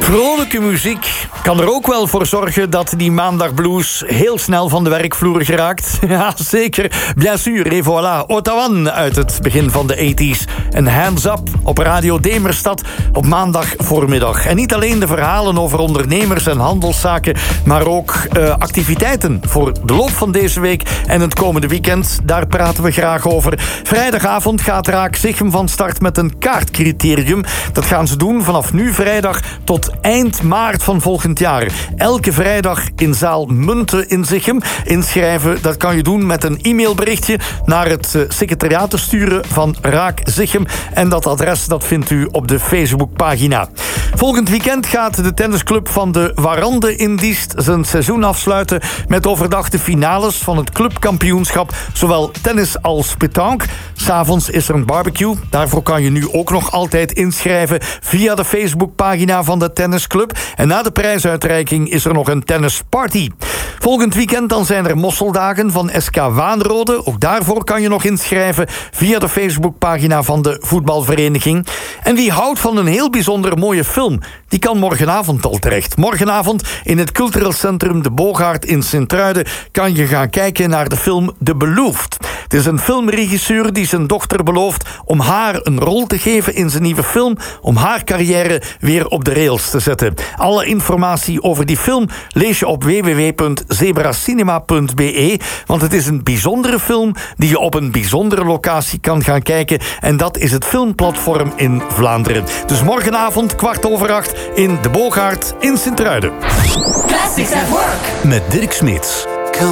Vrolijke muziek kan er ook wel voor zorgen dat die maandagblues heel snel van de werkvloer geraakt. Ja, zeker. Bien sûr. Et voilà. Ottawa uit het begin van de 80s. En Hands Up op Radio Demerstad op maandag voormiddag. En niet alleen de verhalen over ondernemers en handelszaken, maar ook activiteiten voor de loop van deze week en het komende weekend. Daar praten we graag over. Vrijdagavond gaat Raak Zichem van start met een kaartcriterium. Dat gaan ze doen vanaf nu vrijdag tot eind maart van volgend jaar. Elke vrijdag in zaal Munten in Zichem. Inschrijven, dat kan je doen met een e-mailberichtje naar het secretariaat te sturen van Raak Zichem. En dat adres dat vindt u op de Facebookpagina. Volgend weekend gaat de tennisclub van de Warande in Diest zijn seizoen afsluiten met overdag de finales van het clubkampioenschap, zowel tennis als pétanque. 's Avonds is er een barbecue. Daarvoor kan je nu ook nog altijd inschrijven via de Facebookpagina van de tennisclub. En na de prijsuitreiking is er nog een tennisparty. Volgend weekend dan zijn er mosseldagen van SK Waanrode. Ook daarvoor kan je nog inschrijven via de Facebookpagina van de voetbalvereniging. En wie houdt van een heel bijzonder mooie film, die kan morgenavond al terecht. Morgenavond in het cultureel centrum De Boogaard in Sint-Truiden kan je gaan kijken naar de film De Beloofd. Het is een filmregisseur die zijn dochter belooft om haar een rol te geven in zijn nieuwe film, om haar carrière weer op de rails te zetten. Alle informatie over die film lees je op www.zebracinema.be, want het is een bijzondere film die je op een bijzondere locatie kan gaan kijken, en dat is het Filmplatform in Vlaanderen. Dus morgenavond 7:15 in De Boogaard in Sint-Truiden. Classics at Work Met Dirk Smits.